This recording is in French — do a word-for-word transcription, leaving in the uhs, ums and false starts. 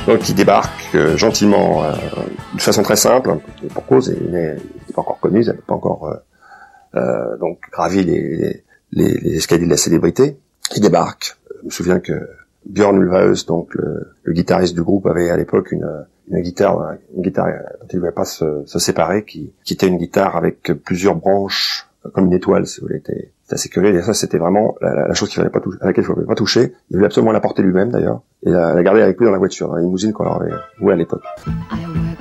Donc il débarque euh, gentiment, euh, de façon très simple, et pour cause, il n'est pas encore connu, il n'avait pas encore euh, euh, donc gravi les, les, les escaliers de la célébrité. Il débarque. Je me souviens que Björn Ulvaeus, donc le, le guitariste du groupe, avait à l'époque une, une guitare, une guitare dont il ne voulait pas se, se séparer, qui, qui était une guitare avec plusieurs branches, comme une étoile, si vous voulez. C'était assez curieux. Et ça, c'était vraiment la, la, la chose qu'il fallait pas toucher, à laquelle il ne fallait pas toucher. Il voulait absolument la porter lui-même, d'ailleurs, et la, la garder avec lui dans la voiture, dans la limousine qu'on leur avait louée à l'époque.